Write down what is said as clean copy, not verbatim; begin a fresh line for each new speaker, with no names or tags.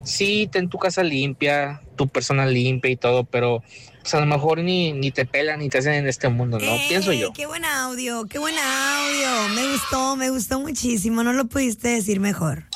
Sí, ten tu casa limpia, tu persona limpia y todo, pero pues a lo mejor ni te pelan ni te hacen en este mundo, ¿no? Pienso yo.
¡Qué buen audio! ¡Qué buen audio! Me gustó muchísimo. No lo pudiste decir mejor.